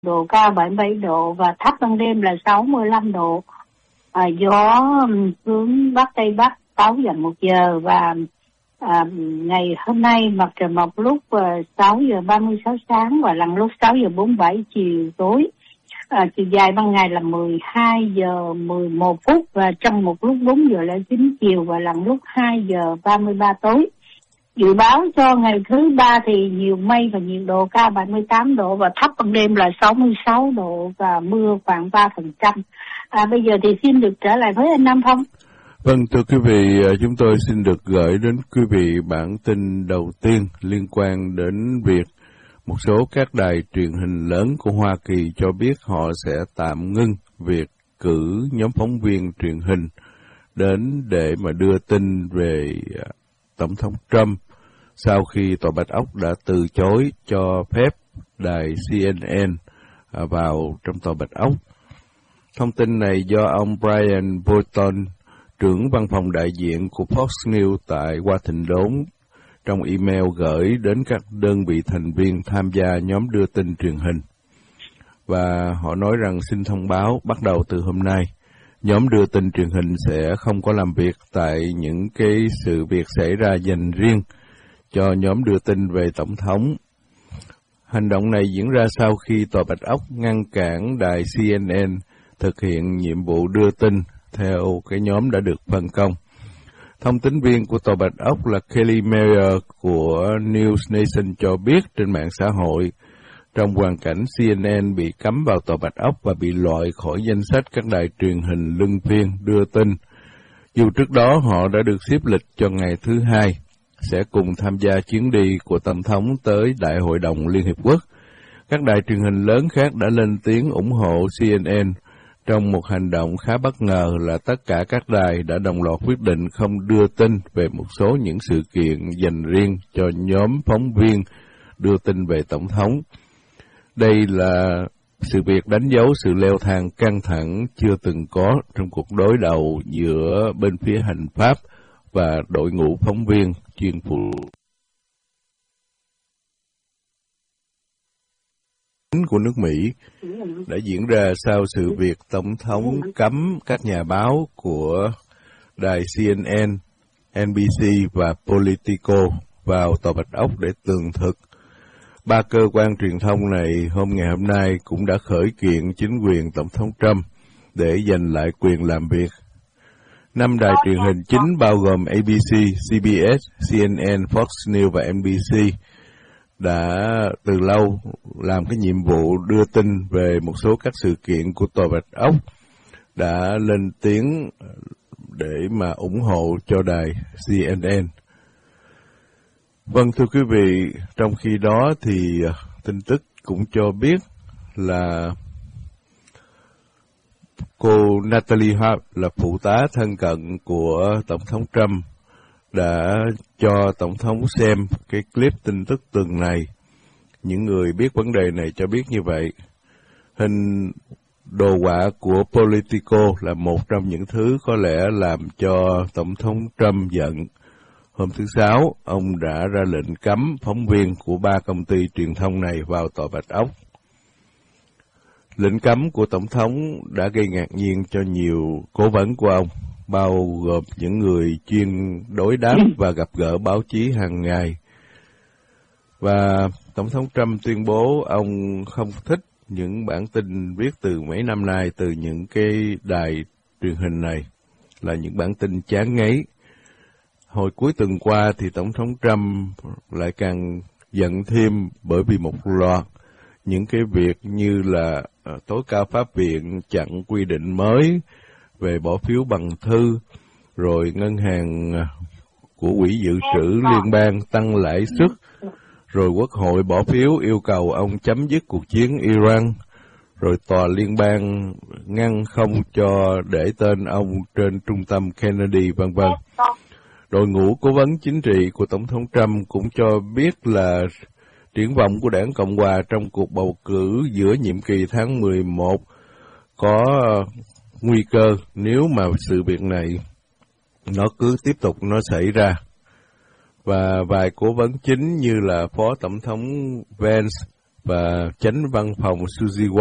độ, cao 77 độ và thấp ban đêm là 65 độ. Gió hướng Bắc Tây Bắc 6 dặm 1 giờ và ngày hôm nay mặt trời mọc lúc 6 giờ 36 sáng và lặn lúc 6 giờ 47 chiều tối. Chiều dài ban ngày là 12 giờ 11 phút và trong một lúc 4 giờ 09 chiều và lặn lúc 2 giờ 33 tối. Dự báo cho ngày thứ ba thì nhiều mây và nhiệt độ cao 78 độ và thấp ban đêm là 66 độ và mưa khoảng 3%. Bây giờ thì xin được trở lại với anh Nam Phong. Vâng, thưa quý vị, chúng tôi xin được gửi đến quý vị bản tin đầu tiên liên quan đến việc một số các đài truyền hình lớn của Hoa Kỳ cho biết họ sẽ tạm ngưng việc cử nhóm phóng viên truyền hình đến để mà đưa tin về Tổng thống Trump sau khi Tòa Bạch Ốc đã từ chối cho phép đài CNN vào trong Tòa Bạch Ốc. Thông tin này do ông Brian Bolton, trưởng văn phòng đại diện của Fox News tại Washington, trong email gửi đến các đơn vị thành viên tham gia nhóm đưa tin truyền hình. Và họ nói rằng xin thông báo bắt đầu từ hôm nay, nhóm đưa tin truyền hình sẽ không có làm việc tại những cái sự việc xảy ra dành riêng cho nhóm đưa tin về Tổng thống. Hành động này diễn ra sau khi Tòa Bạch Ốc ngăn cản đài CNN thực hiện nhiệm vụ đưa tin theo cái nhóm đã được phân công. Thông tín viên của Tòa Bạch Ốc là Kelly Mayer của News Nation cho biết trên mạng xã hội, trong hoàn cảnh CNN bị cấm vào Tòa Bạch Ốc và bị loại khỏi danh sách các đài truyền hình luân phiên đưa tin, dù trước đó họ đã được xếp lịch cho ngày thứ Hai, sẽ cùng tham gia chuyến đi của Tổng thống tới Đại hội đồng Liên Hiệp Quốc. Các đài truyền hình lớn khác đã lên tiếng ủng hộ CNN trong một hành động khá bất ngờ là tất cả các đài đã đồng loạt quyết định không đưa tin về một số những sự kiện dành riêng cho nhóm phóng viên đưa tin về Tổng thống. Đây là sự việc đánh dấu sự leo thang căng thẳng chưa từng có trong cuộc đối đầu giữa bên phía hành pháp và đội ngũ phóng viên chuyên phụ của nước Mỹ đã diễn ra sau sự việc Tổng thống cấm các nhà báo của đài CNN, NBC và Politico vào Tòa Bạch Ốc để tường thuật. Ba cơ quan truyền thông này ngày hôm nay cũng đã khởi kiện chính quyền Tổng thống Trump để giành lại quyền làm việc. 5 đài truyền hình chính bao gồm ABC, CBS, CNN, Fox News và NBC đã từ lâu làm cái nhiệm vụ đưa tin về một số các sự kiện của Tòa Bạch Ốc, đã lên tiếng để mà ủng hộ cho đài CNN. Vâng, thưa quý vị, trong khi đó thì tin tức cũng cho biết là cô Natalie Hobbs là phụ tá thân cận của Tổng thống Trump đã cho Tổng thống xem cái clip tin tức tuần này. Những người biết vấn đề này cho biết như vậy. Hình đồ họa của Politico là một trong những thứ có lẽ làm cho Tổng thống Trump giận. Hôm thứ Sáu, ông đã ra lệnh cấm phóng viên của 3 công ty truyền thông này vào Tòa Bạch Ốc. Lệnh cấm của Tổng thống đã gây ngạc nhiên cho nhiều cố vấn của ông, bao gồm những người chuyên đối đáp và gặp gỡ báo chí hàng ngày. Và Tổng thống Trump tuyên bố ông không thích những bản tin viết từ mấy năm nay từ những cái đài truyền hình này, là những bản tin chán ngấy. Hồi cuối tuần qua thì Tổng thống Trump lại càng giận thêm bởi vì một loạt những cái việc như là tối cao pháp viện chặn quy định mới về bỏ phiếu bằng thư, rồi ngân hàng của Quỹ dự trữ liên bang tăng lãi suất, rồi Quốc hội bỏ phiếu yêu cầu ông chấm dứt cuộc chiến Iran, rồi Tòa Liên bang ngăn không cho để tên ông trên trung tâm Kennedy, vân vân. Đội ngũ cố vấn chính trị của Tổng thống Trump cũng cho biết là triển vọng của Đảng Cộng hòa trong cuộc bầu cử giữa nhiệm kỳ tháng 11 có nguy cơ nếu mà sự việc này nó cứ tiếp tục nó xảy ra. Và vài cố vấn chính như là Phó Tổng thống Vance và Chánh Văn phòng Suzy